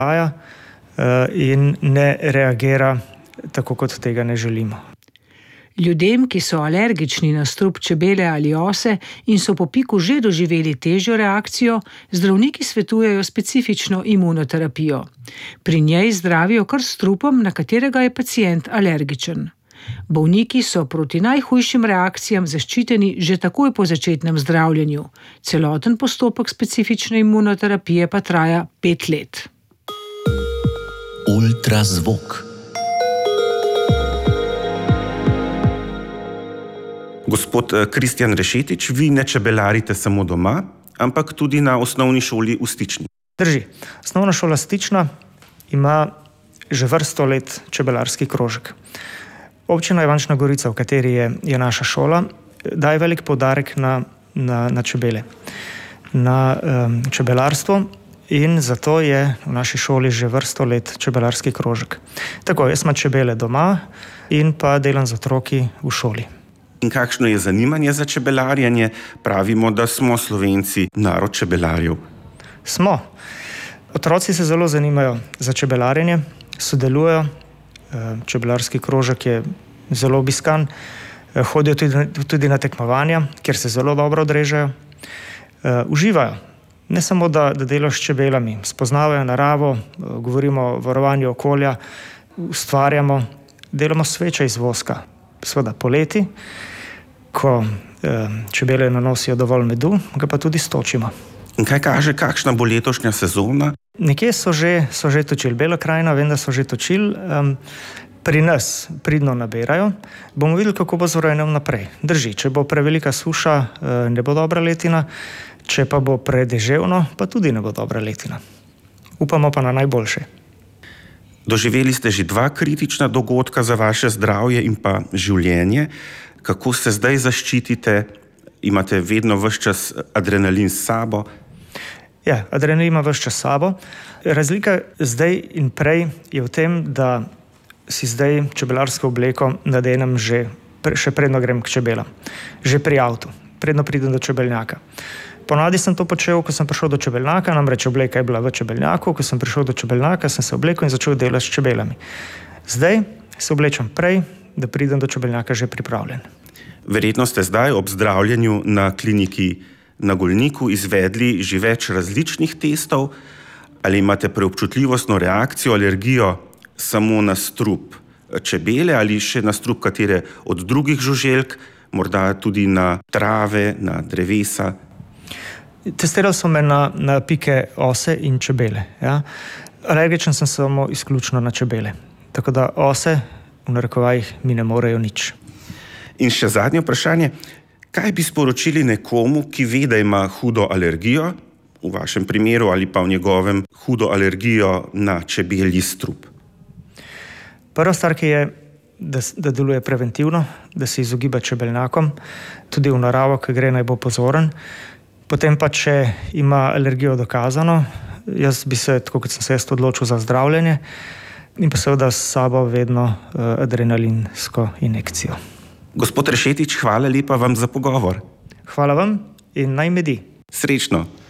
in ne reagira tako, kot tega ne želimo. Ljudem, ki so alergični na strup čebele ali ose in so po piku že doživeli težjo reakcijo, zdravniki svetujejo specifično imunoterapijo. Pri njej zdravijo kar s strupom, na katerega je pacient alergičen. Bolniki so proti najhujšim reakcijam zaščiteni že takoj po začetnem zdravljenju. Celoten postopek specifične imunoterapije pa traja 5 let. Ultrazvok. Gospod Kristjan Rešetič, vi ne čebelarite samo doma, ampak tudi na osnovni šoli v Stični. Drži. Osnovna šola Stična ima že vrsto let čebelarski krožek. Občina Ivančna Gorica, v kateri je naša šola, daje velik poudarek na čebele, na čebelarstvo, in zato je v naši šoli že vrsto let čebelarski krožek. Tako, jaz imam čebele doma in pa delam z otroki v šoli. In kakšno je zanimanje za čebelarjenje? Pravimo, da smo Slovenci narod čebelarjev. Smo. Otroci se zelo zanimajo za čebelarjenje, sodelujejo. Čebelarski krožek je zelo obiskan. Hodijo tudi na tekmovanja, kjer se zelo dobro odrežejo. Uživajo. Ne samo, da delajo s čebelami, spoznavajo naravo, govorimo o varovanju okolja, ustvarjamo, delamo sveče iz voska. Seveda poleti, ko čebele nanosijo dovolj medu, ga pa tudi stočimo. In kaj kaže, kakšna bo letošnja sezona? Nekje so že točili. Bela krajina, vem, da so že točili. Pri nas pridno nabirajo. Bomo videli, kako bo z vrojenjem naprej. Drži, če bo prevelika suša, ne bo dobra letina, če pa bo predeževno, pa tudi ne bo dobra letina. Upamo pa na najboljše. Doživeli ste že 2 kritična dogodka za vaše zdravje in pa življenje. Kako se zdaj zaščitite? Imate vedno ves čas adrenalin s sabo? Ja, adrenalin ima ves čas s sabo. Razlika zdaj in prej je v tem, da si zdaj čebelarsko obleko nadenem še predno grem k čebelam. Že pri avtu, predno pridem do čebelnjaka. Ponavadi sem to počel, ko sem prišel do čebelnjaka, namreč obleka je bila v čebelnjaku, ko sem prišel do čebelnjaka, sem se oblekel in začel delati s čebelami. Zdaj se oblečem prej, da pridem do čebelnjaka že pripravljen. Verjetno ste zdaj ob zdravljenju na kliniki na Golniku izvedli že več različnih testov. Ali imate preobčutljivostno reakcijo, alergijo samo na strup čebele ali še na strup katere od drugih žuželk, morda tudi na trave, na drevesa? Testirali so me na pike ose in čebele. Ja. Alergičen sem samo izključno na čebele. Tako da ose, v narekovajih, mi ne morejo nič. In še zadnje vprašanje. Kaj bi sporočili nekomu, ki ve, da ima hudo alergijo, v vašem primeru ali pa v njegovem hudo alergijo na čebelji strup? Prva stvar, ki je, da deluje preventivno, da se izogiba čebelnjakom, tudi v naravo, ki gre, naj bo pozoren. Potem pa, če ima alergijo dokazano, jaz bi se, tako kot sem se odločil za zdravljenje, in pa seveda s sabo vedno adrenalinsko injekcijo. Gospod Rešetič, hvala lepa vam za pogovor. Hvala vam in naj medi. Srečno.